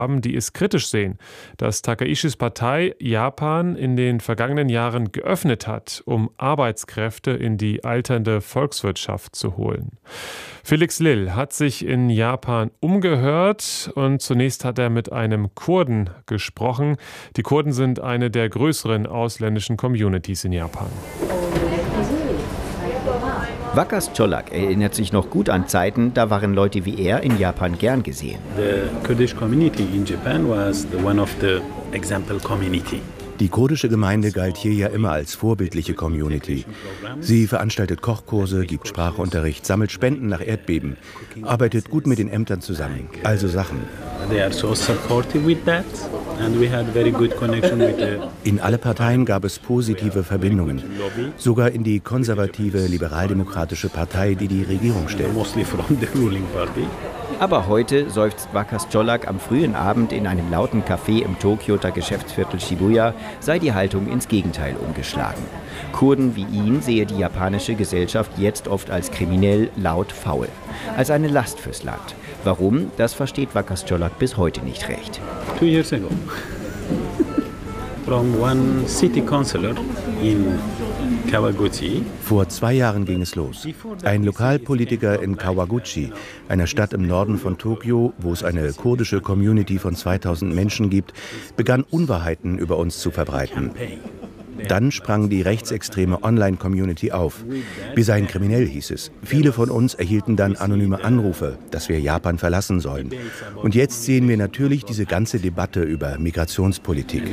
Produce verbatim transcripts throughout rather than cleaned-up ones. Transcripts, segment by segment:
haben, die es kritisch sehen, dass Takaishis Partei Japan in den vergangenen Jahren geöffnet hat, um Arbeitskräfte in die alternde Volkswirtschaft zu holen. Felix Lill hat sich in Japan umgehört und zunächst hat er mit einem Kurden gesprochen. Die Kurden sind eine der größeren ausländischen Communities in Japan. Waqas Cholak erinnert sich noch gut an Zeiten, da waren Leute wie er in Japan gern gesehen. The Kurdish community in Japan was the one of the example community. Die kurdische Gemeinde galt hier ja immer als vorbildliche Community. Sie veranstaltet Kochkurse, gibt Sprachunterricht, sammelt Spenden nach Erdbeben, arbeitet gut mit den Ämtern zusammen, also Sachen. In alle Parteien gab es positive Verbindungen, sogar in die konservative liberaldemokratische Partei, die die Regierung stellt. Aber heute seufzt Waqas Cholak am frühen Abend in einem lauten Café im Tokioter Geschäftsviertel Shibuya, sei die Haltung ins Gegenteil umgeschlagen. Kurden wie ihn sehe die japanische Gesellschaft jetzt oft als kriminell, laut, faul. Als eine Last fürs Land. Warum, das versteht Waqas Cholak bis heute nicht recht. Two years ago, from one city councillor in Kawaguchi. Vor zwei Jahren ging es los. Ein Lokalpolitiker in Kawaguchi, einer Stadt im Norden von Tokio, wo es eine kurdische Community von zweitausend Menschen gibt, begann Unwahrheiten über uns zu verbreiten. Dann sprang die rechtsextreme Online-Community auf. Wir seien kriminell, hieß es. Viele von uns erhielten dann anonyme Anrufe, dass wir Japan verlassen sollen. Und jetzt sehen wir natürlich diese ganze Debatte über Migrationspolitik.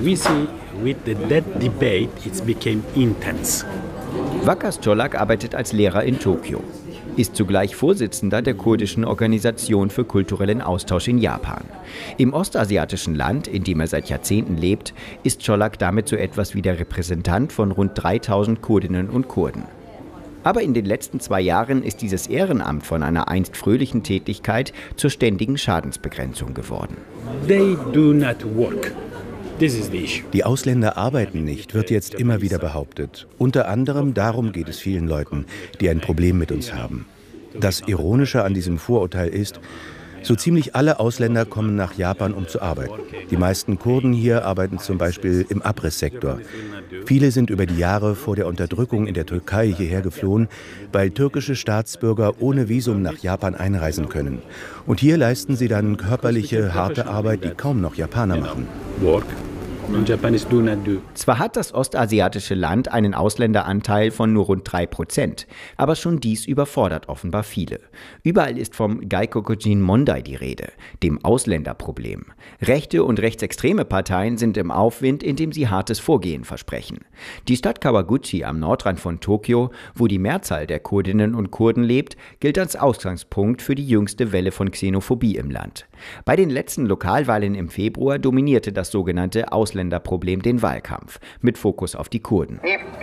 Waqas Cholak arbeitet als Lehrer in Tokio, ist zugleich Vorsitzender der kurdischen Organisation für kulturellen Austausch in Japan. Im ostasiatischen Land, in dem er seit Jahrzehnten lebt, ist Cholak damit so etwas wie der Repräsentant von rund dreitausend Kurdinnen und Kurden. Aber in den letzten zwei Jahren ist dieses Ehrenamt von einer einst fröhlichen Tätigkeit zur ständigen Schadensbegrenzung geworden. They do not work. Die Ausländer arbeiten nicht, wird jetzt immer wieder behauptet. Unter anderem darum geht es vielen Leuten, die ein Problem mit uns haben. Das Ironische an diesem Vorurteil ist, so ziemlich alle Ausländer kommen nach Japan, um zu arbeiten. Die meisten Kurden hier arbeiten zum Beispiel im Abrisssektor. Viele sind über die Jahre vor der Unterdrückung in der Türkei hierher geflohen, weil türkische Staatsbürger ohne Visum nach Japan einreisen können. Und hier leisten sie dann körperliche, harte Arbeit, die kaum noch Japaner machen. Zwar hat das ostasiatische Land einen Ausländeranteil von nur rund drei Prozent, aber schon dies überfordert offenbar viele. Überall ist vom Gaikokujin Mondai die Rede, dem Ausländerproblem. Rechte und rechtsextreme Parteien sind im Aufwind, indem sie hartes Vorgehen versprechen. Die Stadt Kawaguchi am Nordrand von Tokio, wo die Mehrzahl der Kurdinnen und Kurden lebt, gilt als Ausgangspunkt für die jüngste Welle von Xenophobie im Land. Bei den letzten Lokalwahlen im Februar dominierte das sogenannte Ausländerproblem den Wahlkampf, mit Fokus auf die Kurden.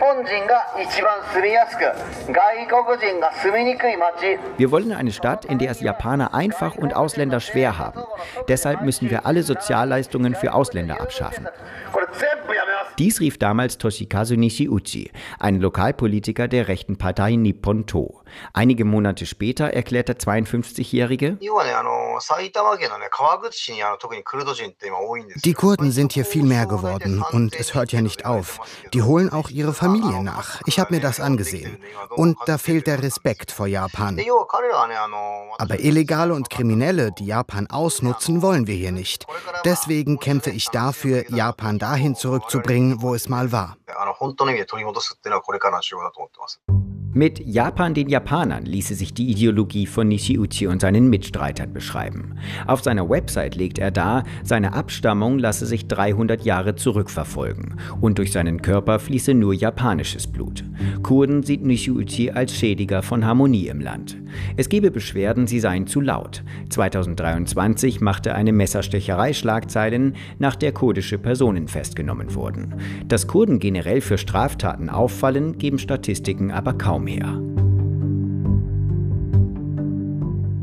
Wir wollen eine Stadt, in der es Japaner einfach und Ausländer schwer haben. Deshalb müssen wir alle Sozialleistungen für Ausländer abschaffen. Dies rief damals Toshikazu Nishiuchi, ein Lokalpolitiker der rechten Partei Nippon To. Einige Monate später erklärt der zweiundfünfzigjährige: Die Kurden sind hier viel mehr geworden und es hört ja nicht auf. Die holen auch ihre Familie nach. Ich habe mir das angesehen. Und da fehlt der Respekt vor Japan. Aber Illegale und Kriminelle, die Japan ausnutzen, wollen wir hier nicht. Deswegen kämpfe ich dafür, Japan dahin zurückzubringen, wo es mal war. Mit Japan den Japanern ließe sich die Ideologie von Nishiuchi und seinen Mitstreitern beschreiben. Auf seiner Website legt er dar, seine Abstammung lasse sich dreihundert Jahre zurückverfolgen und durch seinen Körper fließe nur japanisches Blut. Kurden sieht Nishiuchi als Schädiger von Harmonie im Land. Es gebe Beschwerden, sie seien zu laut. zweitausenddreiundzwanzig machte eine Messerstecherei Schlagzeilen, nach der kurdische Personen festgenommen wurden. Dass Kurden generell für Straftaten auffallen, geben Statistiken aber kaum her.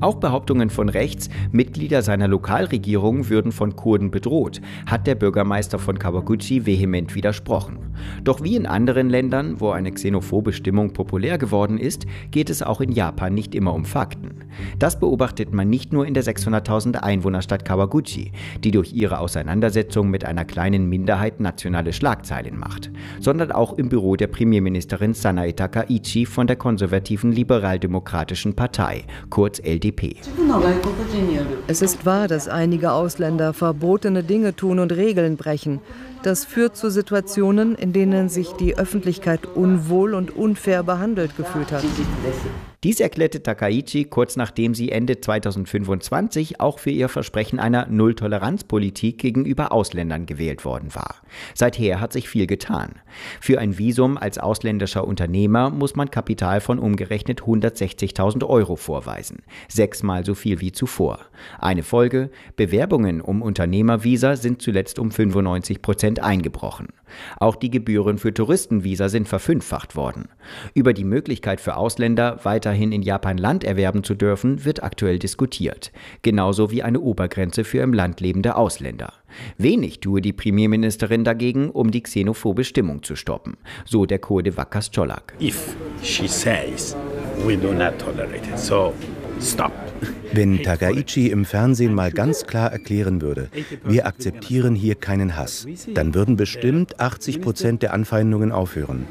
Auch Behauptungen von rechts, Mitglieder seiner Lokalregierung würden von Kurden bedroht, hat der Bürgermeister von Kawaguchi vehement widersprochen. Doch wie in anderen Ländern, wo eine xenophobe Stimmung populär geworden ist, geht es auch in Japan nicht immer um Fakten. Das beobachtet man nicht nur in der sechshunderttausend Einwohnerstadt Kawaguchi, die durch ihre Auseinandersetzung mit einer kleinen Minderheit nationale Schlagzeilen macht, sondern auch im Büro der Premierministerin Sanae Takaichi von der konservativen Liberaldemokratischen Partei, kurz L D P. Es ist wahr, dass einige Ausländer verbotene Dinge tun und Regeln brechen. Das führt zu Situationen, in denen sich die Öffentlichkeit unwohl und unfair behandelt gefühlt hat. Dies erklärte Takaichi kurz nachdem sie Ende zweitausendfünfundzwanzig auch für ihr Versprechen einer Null-Toleranz-Politik gegenüber Ausländern gewählt worden war. Seither hat sich viel getan. Für ein Visum als ausländischer Unternehmer muss man Kapital von umgerechnet hundertsechzigtausend Euro vorweisen, sechsmal so viel wie zuvor. Eine Folge: Bewerbungen um Unternehmervisa sind zuletzt um fünfundneunzig Prozent eingebrochen. Auch die Gebühren für Touristenvisa sind verfünffacht worden. Über die Möglichkeit für Ausländer, weiterhin in Japan Land erwerben zu dürfen, wird aktuell diskutiert. Genauso wie eine Obergrenze für im Land lebende Ausländer. Wenig tue die Premierministerin dagegen, um die xenophobe Stimmung zu stoppen, so der Kurde Vakas Csolak. If she says we do not tolerate it, so stop. Wenn Takaichi im Fernsehen mal ganz klar erklären würde, wir akzeptieren hier keinen Hass, dann würden bestimmt achtzig Prozent der Anfeindungen aufhören.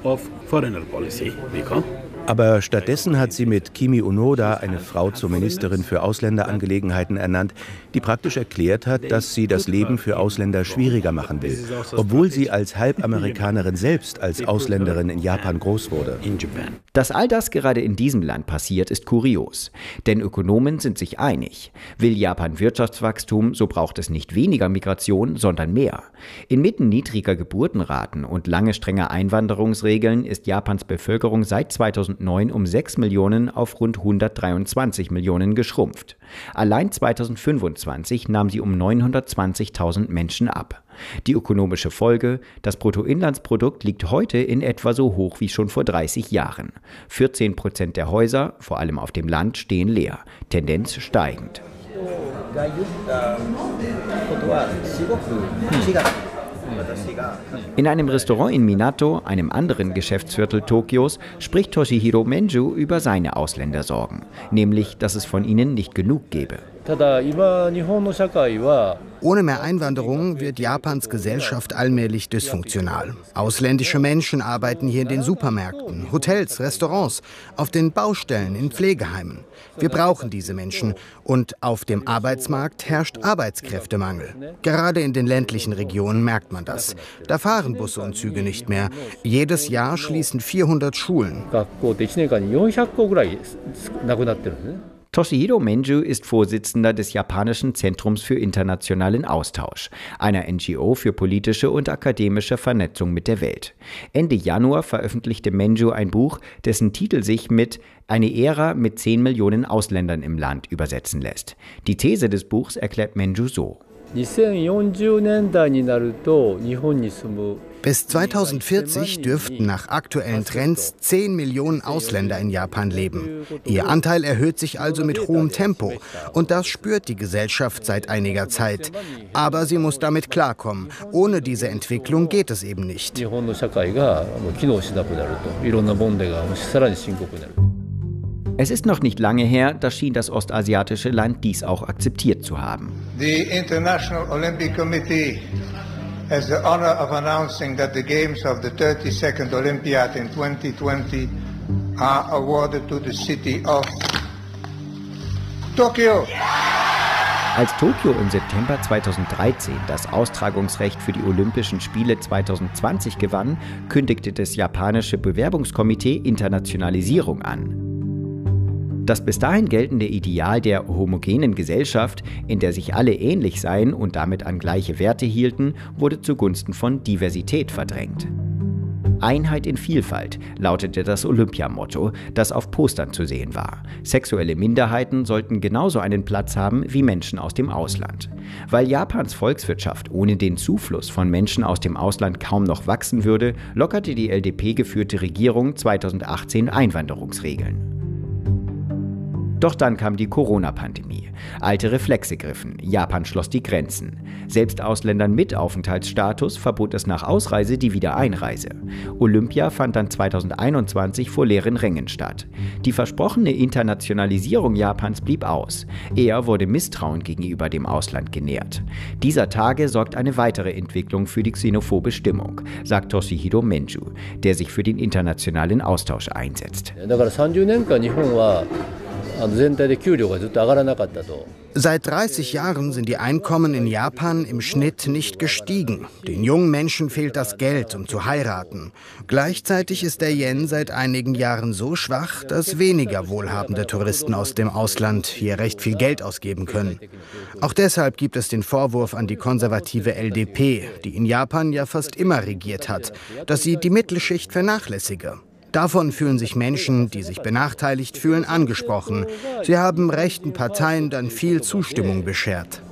Aber stattdessen hat sie mit Kimi Unoda eine Frau zur Ministerin für Ausländerangelegenheiten ernannt, die praktisch erklärt hat, dass sie das Leben für Ausländer schwieriger machen will, obwohl sie als Halbamerikanerin selbst als Ausländerin in Japan groß wurde. Dass all das gerade in diesem Land passiert, ist kurios. Denn Ökonomen sind sich einig. Will Japan Wirtschaftswachstum, so braucht es nicht weniger Migration, sondern mehr. Inmitten niedriger Geburtenraten und lange strenger Einwanderungsregeln ist Japans Bevölkerung seit zweitausendneun um sechs Millionen auf rund hundertdreiundzwanzig Millionen geschrumpft. Allein zweitausendfünfundzwanzig nahm sie um neunhundertzwanzigtausend Menschen ab. Die ökonomische Folge: Das Bruttoinlandsprodukt liegt heute in etwa so hoch wie schon vor dreißig Jahren. vierzehn Prozent der Häuser, vor allem auf dem Land, stehen leer, Tendenz steigend. In einem Restaurant in Minato, einem anderen Geschäftsviertel Tokios, spricht Toshihiro Menju über seine Ausländersorgen, nämlich, dass es von ihnen nicht genug gebe. Ohne mehr Einwanderung wird Japans Gesellschaft allmählich dysfunktional. Ausländische Menschen arbeiten hier in den Supermärkten, Hotels, Restaurants, auf den Baustellen, in Pflegeheimen. Wir brauchen diese Menschen und auf dem Arbeitsmarkt herrscht Arbeitskräftemangel. Gerade in den ländlichen Regionen merkt man das. Da fahren Busse und Züge nicht mehr. Jedes Jahr schließen vierhundert Schulen. Toshihiro Menju ist Vorsitzender des Japanischen Zentrums für internationalen Austausch, einer N G O für politische und akademische Vernetzung mit der Welt. Ende Januar veröffentlichte Menju ein Buch, dessen Titel sich mit »Eine Ära mit zehn Millionen Ausländern im Land« übersetzen lässt. Die These des Buchs erklärt Menju so. Bis zweitausendvierzig dürften nach aktuellen Trends zehn Millionen Ausländer in Japan leben. Ihr Anteil erhöht sich also mit hohem Tempo. Und das spürt die Gesellschaft seit einiger Zeit. Aber sie muss damit klarkommen. Ohne diese Entwicklung geht es eben nicht. Es ist noch nicht lange her, da schien das ostasiatische Land dies auch akzeptiert zu haben. The International Olympic Committee has the honor of announcing that the games of the thirty-second Olympiad in twenty twenty are awarded to the city of Tokyo. Als Tokio im September zweitausenddreizehn das Austragungsrecht für die Olympischen Spiele zweitausendzwanzig gewann, kündigte das japanische Bewerbungskomitee Internationalisierung an. Das bis dahin geltende Ideal der homogenen Gesellschaft, in der sich alle ähnlich seien und damit an gleiche Werte hielten, wurde zugunsten von Diversität verdrängt. Einheit in Vielfalt lautete das Olympiamotto, das auf Postern zu sehen war. Sexuelle Minderheiten sollten genauso einen Platz haben wie Menschen aus dem Ausland. Weil Japans Volkswirtschaft ohne den Zufluss von Menschen aus dem Ausland kaum noch wachsen würde, lockerte die L D P-geführte Regierung zweitausendachtzehn Einwanderungsregeln. Doch dann kam die Corona-Pandemie. Alte Reflexe griffen. Japan schloss die Grenzen. Selbst Ausländern mit Aufenthaltsstatus verbot es nach Ausreise die Wiedereinreise. Olympia fand dann zweitausendeinundzwanzig vor leeren Rängen statt. Die versprochene Internationalisierung Japans blieb aus. Eher wurde Misstrauen gegenüber dem Ausland genährt. Dieser Tage sorgt eine weitere Entwicklung für die xenophobe Stimmung, sagt Toshihiro Menju, der sich für den internationalen Austausch einsetzt. Seit dreißig Jahren sind die Einkommen in Japan im Schnitt nicht gestiegen. Den jungen Menschen fehlt das Geld, um zu heiraten. Gleichzeitig ist der Yen seit einigen Jahren so schwach, dass weniger wohlhabende Touristen aus dem Ausland hier recht viel Geld ausgeben können. Auch deshalb gibt es den Vorwurf an die konservative L D P, die in Japan ja fast immer regiert hat, dass sie die Mittelschicht vernachlässige. Davon fühlen sich Menschen, die sich benachteiligt fühlen, angesprochen. Sie haben rechten Parteien dann viel Zustimmung beschert.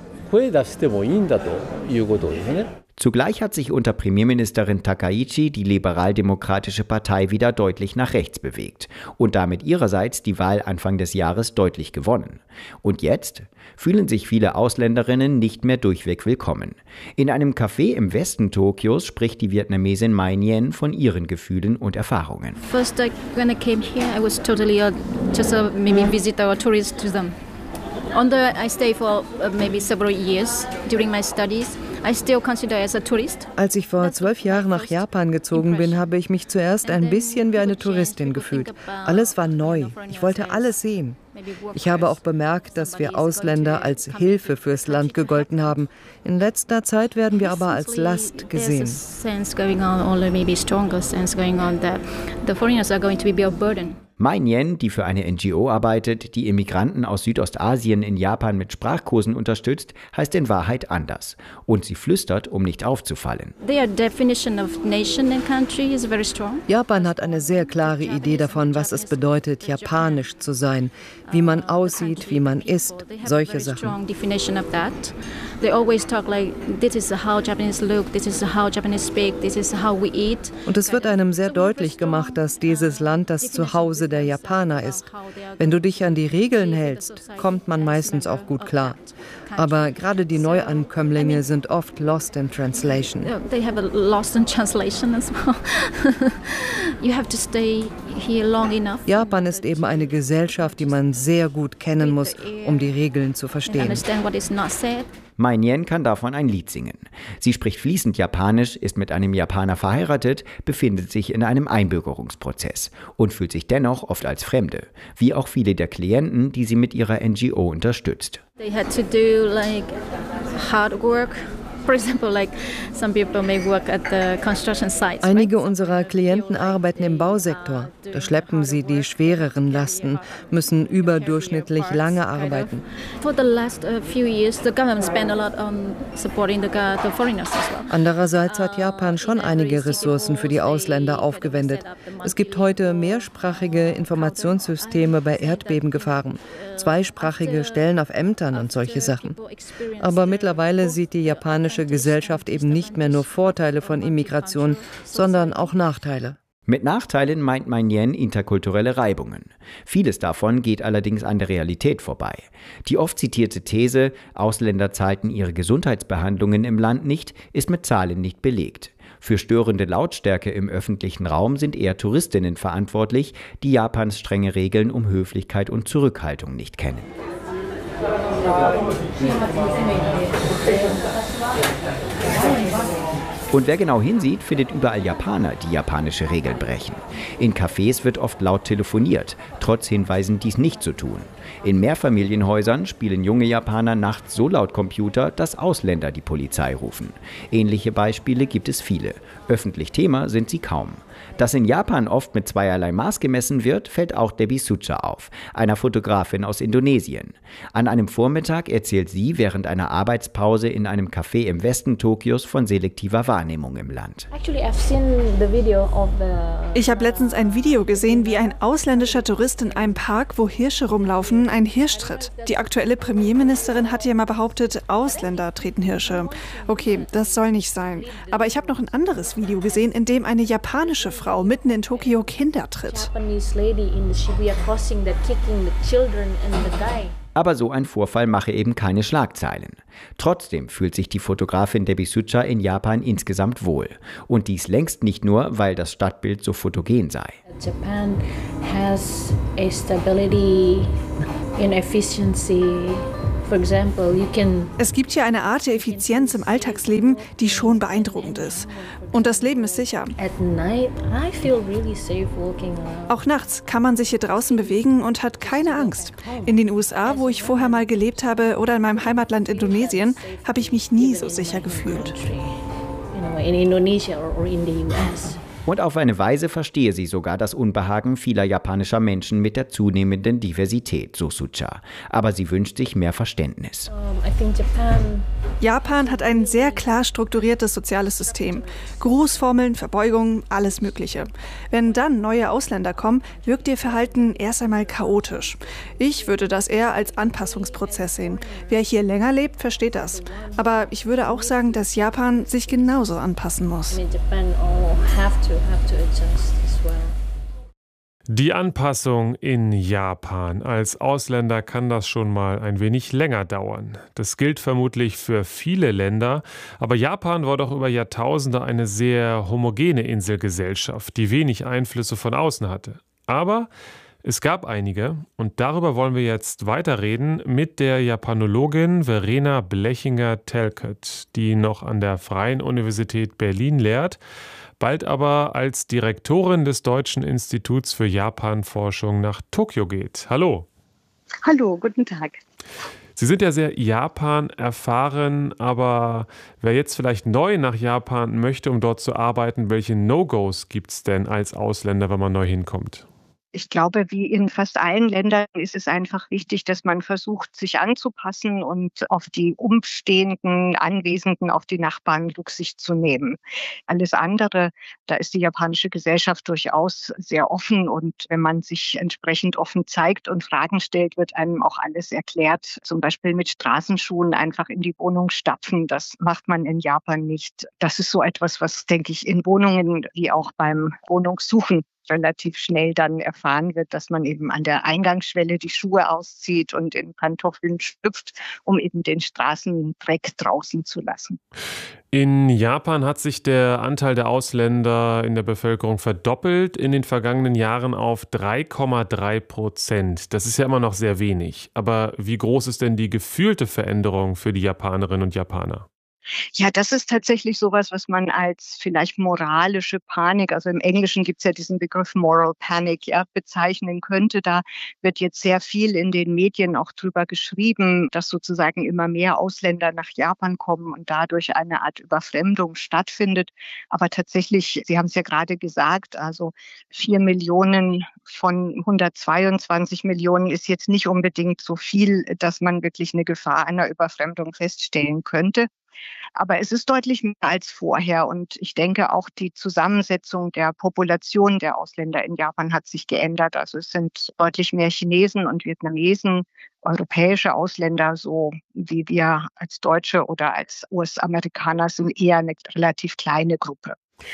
Zugleich hat sich unter Premierministerin Takaichi die liberal-demokratische Partei wieder deutlich nach rechts bewegt und damit ihrerseits die Wahl Anfang des Jahres deutlich gewonnen. Und jetzt fühlen sich viele Ausländerinnen nicht mehr durchweg willkommen. In einem Café im Westen Tokios spricht die Vietnamesin Mai Nguyen von ihren Gefühlen und Erfahrungen. First, like, when I came here, I was totally uh, just a maybe visitor or tourist to them. On the, I stayed for uh, maybe several years during my studies. I still consider as a tourist. Als ich vor zwölf Jahren nach Japan gezogen bin, habe ich mich zuerst ein bisschen wie eine Touristin gefühlt. Alles war neu. Ich wollte alles sehen. Ich habe auch bemerkt, dass wir Ausländer als Hilfe fürs Land gegolten haben. In letzter Zeit werden wir aber als Last gesehen. Mai Nguyen, die für eine N G O arbeitet, die Immigranten aus Südostasien in Japan mit Sprachkursen unterstützt, heißt in Wahrheit anders. Und sie flüstert, um nicht aufzufallen. Japan hat eine sehr klare Idee davon, was es bedeutet, japanisch zu sein, wie man aussieht, wie man isst, solche Sachen. Und es wird einem sehr deutlich gemacht, dass dieses Land das Zuhause der Japaner ist. Wenn du dich an die Regeln hältst, kommt man meistens auch gut klar. Aber gerade die Neuankömmlinge sind oft lost in translation. They have a lost in translation as well. You have to stay here long enough. Japan ist eben eine Gesellschaft, die man sehr gut kennen muss, um die Regeln zu verstehen. Mai Nguyen kann davon ein Lied singen. Sie spricht fließend Japanisch, ist mit einem Japaner verheiratet, befindet sich in einem Einbürgerungsprozess und fühlt sich dennoch oft als Fremde, wie auch viele der Klienten, die sie mit ihrer N G O unterstützt. They had to do like hard work. Einige unserer Klienten arbeiten im Bausektor. Da schleppen sie die schwereren Lasten, müssen überdurchschnittlich lange arbeiten. Andererseits hat Japan schon einige Ressourcen für die Ausländer aufgewendet. Es gibt heute mehrsprachige Informationssysteme bei Erdbebengefahren, zweisprachige Stellen auf Ämtern und solche Sachen. Aber mittlerweile sieht die japanische Gesellschaft eben nicht mehr nur Vorteile von Immigration, sondern auch Nachteile. Mit Nachteilen meint Mai Nguyen interkulturelle Reibungen. Vieles davon geht allerdings an der Realität vorbei. Die oft zitierte These, Ausländer zahlten ihre Gesundheitsbehandlungen im Land nicht, ist mit Zahlen nicht belegt. Für störende Lautstärke im öffentlichen Raum sind eher Touristinnen verantwortlich, die Japans strenge Regeln um Höflichkeit und Zurückhaltung nicht kennen. Und wer genau hinsieht, findet überall Japaner, die japanische Regeln brechen. In Cafés wird oft laut telefoniert, trotz Hinweisen, dies nicht zu tun. In Mehrfamilienhäusern spielen junge Japaner nachts so laut Computer, dass Ausländer die Polizei rufen. Ähnliche Beispiele gibt es viele. Öffentlich Thema sind sie kaum. Dass in Japan oft mit zweierlei Maß gemessen wird, fällt auch Debbie Sucha auf, einer Fotografin aus Indonesien. An einem Vormittag erzählt sie während einer Arbeitspause in einem Café im Westen Tokios von selektiver Wahrnehmung. Wahrnehmung im Land. Ich habe letztens ein Video gesehen, wie ein ausländischer Tourist in einem Park, wo Hirsche rumlaufen, einen Hirsch tritt. Die aktuelle Premierministerin hat ja mal behauptet, Ausländer treten Hirsche. Okay, das soll nicht sein. Aber ich habe noch ein anderes Video gesehen, in dem eine japanische Frau mitten in Tokio Kinder tritt. Aber so ein Vorfall mache eben keine Schlagzeilen. Trotzdem fühlt sich die Fotografin Debbie Sucha in Japan insgesamt wohl. Und dies längst nicht nur, weil das Stadtbild so fotogen sei. Japan has a stability in efficiency. For example, you can Es gibt hier eine Art der Effizienz im Alltagsleben, die schon beeindruckend ist. Und das Leben ist sicher. At night, I feel really safe walking around. Auch nachts kann man sich hier draußen bewegen und hat keine Angst. In den U S A, wo ich vorher mal gelebt habe, oder in meinem Heimatland Indonesien, habe ich mich nie so sicher gefühlt. You know, in Indonesia or in the U S. Und auf eine Weise verstehe sie sogar das Unbehagen vieler japanischer Menschen mit der zunehmenden Diversität, so Sucha. Aber sie wünscht sich mehr Verständnis. Um, I think Japan Japan hat ein sehr klar strukturiertes soziales System. Grußformeln, Verbeugungen, alles Mögliche. Wenn dann neue Ausländer kommen, wirkt ihr Verhalten erst einmal chaotisch. Ich würde das eher als Anpassungsprozess sehen. Wer hier länger lebt, versteht das. Aber ich würde auch sagen, dass Japan sich genauso anpassen muss. I mean, Japan all have to have to adjust as well. Die Anpassung in Japan. Als Ausländer kann das schon mal ein wenig länger dauern. Das gilt vermutlich für viele Länder, aber Japan war doch über Jahrtausende eine sehr homogene Inselgesellschaft, die wenig Einflüsse von außen hatte. Aber es gab einige und darüber wollen wir jetzt weiterreden mit der Japanologin Verena Blechinger-Telkert, die noch an der Freien Universität Berlin lehrt, bald aber als Direktorin des Deutschen Instituts für Japanforschung nach Tokio geht. Hallo. Hallo, guten Tag. Sie sind ja sehr Japan erfahren, aber wer jetzt vielleicht neu nach Japan möchte, um dort zu arbeiten, welche No-Gos gibt es denn als Ausländer, wenn man neu hinkommt? Ich glaube, wie in fast allen Ländern ist es einfach wichtig, dass man versucht, sich anzupassen und auf die umstehenden Anwesenden, auf die Nachbarn Rücksicht zu nehmen. Alles andere, da ist die japanische Gesellschaft durchaus sehr offen und wenn man sich entsprechend offen zeigt und Fragen stellt, wird einem auch alles erklärt. Zum Beispiel mit Straßenschuhen einfach in die Wohnung stapfen, das macht man in Japan nicht. Das ist so etwas, was, denke ich, in Wohnungen wie auch beim Wohnungssuchen relativ schnell dann erfahren wird, dass man eben an der Eingangsschwelle die Schuhe auszieht und in Pantoffeln schlüpft, um eben den Straßendreck draußen zu lassen. In Japan hat sich der Anteil der Ausländer in der Bevölkerung verdoppelt in den vergangenen Jahren auf drei Komma drei Prozent. Das ist ja immer noch sehr wenig. Aber wie groß ist denn die gefühlte Veränderung für die Japanerinnen und Japaner? Ja, das ist tatsächlich sowas, was man als vielleicht moralische Panik, also im Englischen gibt es ja diesen Begriff Moral Panic, ja, bezeichnen könnte. Da wird jetzt sehr viel in den Medien auch drüber geschrieben, dass sozusagen immer mehr Ausländer nach Japan kommen und dadurch eine Art Überfremdung stattfindet. Aber tatsächlich, Sie haben es ja gerade gesagt, also vier Millionen von hundertzweiundzwanzig Millionen ist jetzt nicht unbedingt so viel, dass man wirklich eine Gefahr einer Überfremdung feststellen könnte. Aber es ist deutlich mehr als vorher und ich denke auch die Zusammensetzung der Population der Ausländer in Japan hat sich geändert. Also es sind deutlich mehr Chinesen und Vietnamesen, europäische Ausländer, so wie wir als Deutsche oder als U S-Amerikaner sind eher eine relativ kleine Gruppe.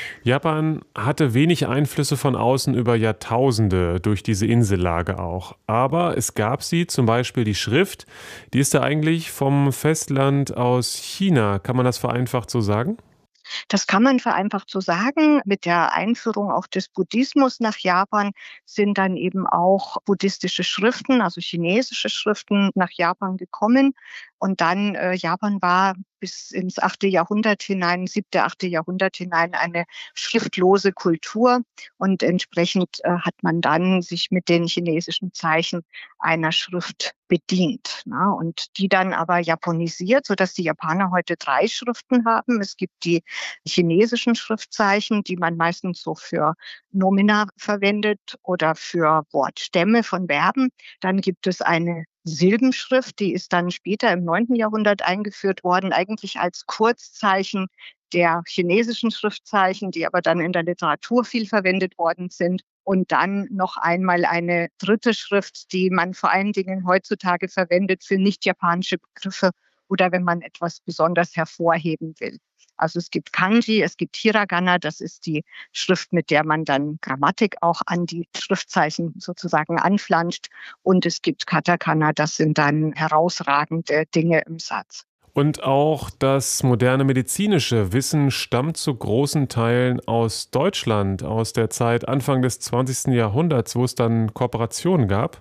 Japan hatte wenig Einflüsse von außen über Jahrtausende, durch diese Insellage auch. Aber es gab sie, zum Beispiel die Schrift, die ist ja eigentlich vom Festland aus China. Kann man das vereinfacht so sagen? Das kann man vereinfacht so sagen. Mit der Einführung auch des Buddhismus nach Japan sind dann eben auch buddhistische Schriften, also chinesische Schriften, nach Japan gekommen. Und dann, äh, Japan war bis ins achte Jahrhundert hinein, siebte, achte Jahrhundert hinein eine schriftlose Kultur. Und entsprechend äh, hat man dann sich mit den chinesischen Zeichen einer Schrift bedient. Na? Und die dann aber japanisiert, sodass die Japaner heute drei Schriften haben. Es gibt die chinesischen Schriftzeichen, die man meistens so für Nomina verwendet oder für Wortstämme von Verben. Dann gibt es eine Silbenschrift, die ist dann später im neunten Jahrhundert eingeführt worden, eigentlich als Kurzzeichen der chinesischen Schriftzeichen, die aber dann in der Literatur viel verwendet worden sind. Und dann noch einmal eine dritte Schrift, die man vor allen Dingen heutzutage verwendet für nicht-japanische Begriffe oder wenn man etwas besonders hervorheben will. Also es gibt Kanji, es gibt Hiragana, das ist die Schrift, mit der man dann Grammatik auch an die Schriftzeichen sozusagen anflanscht. Und es gibt Katakana, das sind dann herausragende Dinge im Satz. Und auch das moderne medizinische Wissen stammt zu großen Teilen aus Deutschland, aus der Zeit Anfang des zwanzigsten Jahrhunderts, wo es dann Kooperationen gab.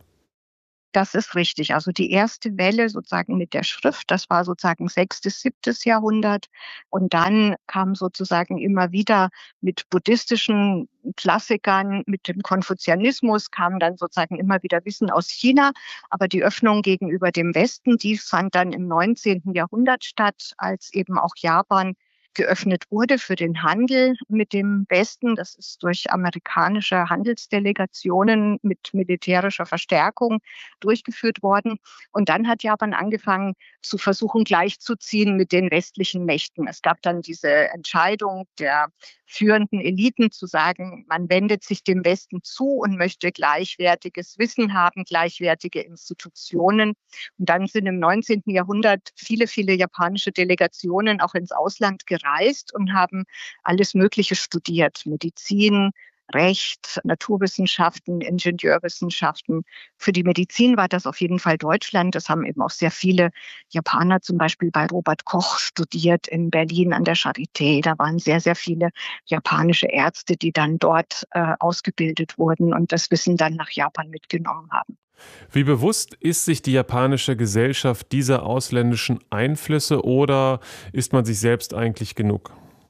Das ist richtig. Also die erste Welle sozusagen mit der Schrift, das war sozusagen sechstes, siebtes Jahrhundert. Und dann kam sozusagen immer wieder mit buddhistischen Klassikern, mit dem Konfuzianismus kam dann sozusagen immer wieder Wissen aus China. Aber die Öffnung gegenüber dem Westen, die fand dann im neunzehnten Jahrhundert statt, als eben auch Japan geöffnet wurde für den Handel mit dem Westen. Das ist durch amerikanische Handelsdelegationen mit militärischer Verstärkung durchgeführt worden. Und dann hat Japan angefangen zu versuchen, gleichzuziehen mit den westlichen Mächten. Es gab dann diese Entscheidung der führenden Eliten zu sagen, man wendet sich dem Westen zu und möchte gleichwertiges Wissen haben, gleichwertige Institutionen. Und dann sind im neunzehnten Jahrhundert viele, viele japanische Delegationen auch ins Ausland gereist und haben alles Mögliche studiert. Medizin, Recht, Naturwissenschaften, Ingenieurwissenschaften. Für die Medizin war das auf jeden Fall Deutschland. Das haben eben auch sehr viele Japaner zum Beispiel bei Robert Koch studiert in Berlin an der Charité. Da waren sehr, sehr viele japanische Ärzte, die dann dort äh, ausgebildet wurden und das Wissen dann nach Japan mitgenommen haben. Wie bewusst ist sich die japanische Gesellschaft dieser ausländischen Einflüsse oder ist man sich selbst eigentlich genug?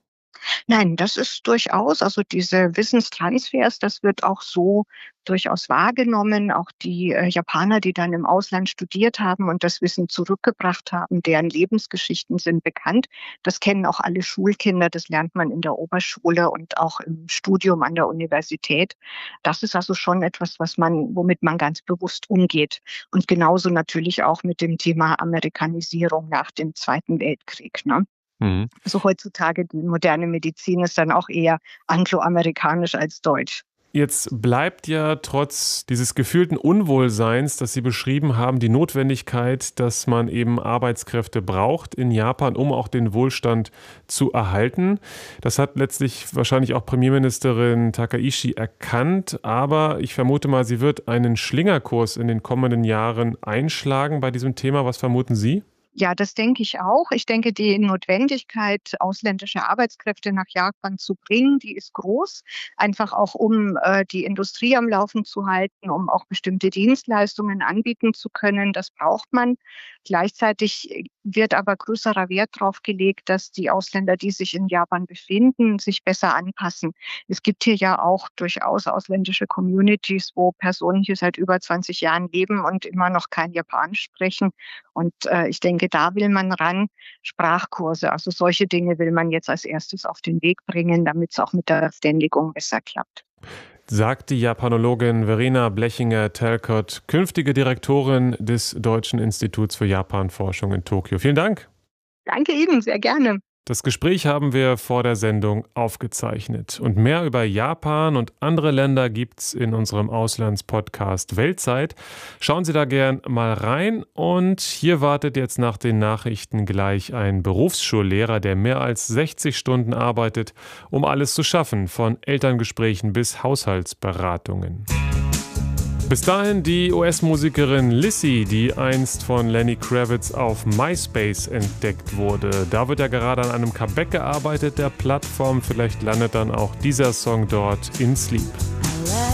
Nein, das ist durchaus, also diese Wissenstransfers, das wird auch so durchaus wahrgenommen. Auch die äh, Japaner, die dann im Ausland studiert haben und das Wissen zurückgebracht haben, deren Lebensgeschichten sind bekannt. Das kennen auch alle Schulkinder, das lernt man in der Oberschule und auch im Studium an der Universität. Das ist also schon etwas, was man, womit man ganz bewusst umgeht. Und genauso natürlich auch mit dem Thema Amerikanisierung nach dem Zweiten Weltkrieg, ne? Mhm. Also heutzutage die moderne Medizin ist dann auch eher angloamerikanisch als deutsch. Jetzt bleibt ja trotz dieses gefühlten Unwohlseins, das Sie beschrieben haben, die Notwendigkeit, dass man eben Arbeitskräfte braucht in Japan, um auch den Wohlstand zu erhalten. Das hat letztlich wahrscheinlich auch Premierministerin Takaishi erkannt, aber ich vermute mal, sie wird einen Schlingerkurs in den kommenden Jahren einschlagen bei diesem Thema. Was vermuten Sie? Ja, das denke ich auch. Ich denke, die Notwendigkeit, ausländische Arbeitskräfte nach Japan zu bringen, die ist groß. Einfach auch, um äh, die Industrie am Laufen zu halten, um auch bestimmte Dienstleistungen anbieten zu können. Das braucht man. Gleichzeitig wird aber größerer Wert darauf gelegt, dass die Ausländer, die sich in Japan befinden, sich besser anpassen. Es gibt hier ja auch durchaus ausländische Communities, wo Personen hier seit über zwanzig Jahren leben und immer noch kein Japanisch sprechen. Und äh, ich denke, da will man ran, Sprachkurse, also solche Dinge will man jetzt als erstes auf den Weg bringen, damit es auch mit der Verständigung besser klappt. Sagt die Japanologin Verena Blechinger-Talcott, künftige Direktorin des Deutschen Instituts für Japanforschung in Tokio. Vielen Dank. Danke Ihnen, sehr gerne. Das Gespräch haben wir vor der Sendung aufgezeichnet. Und mehr über Japan und andere Länder gibt's in unserem Auslandspodcast Weltzeit. Schauen Sie da gern mal rein. Und hier wartet jetzt nach den Nachrichten gleich ein Berufsschullehrer, der mehr als sechzig Stunden arbeitet, um alles zu schaffen, von Elterngesprächen bis Haushaltsberatungen. Bis dahin die U S-Musikerin Lizzie, die einst von Lenny Kravitz auf MySpace entdeckt wurde. Da wird ja gerade an einem Comeback gearbeitet der Plattform. Vielleicht landet dann auch dieser Song dort in Sleep.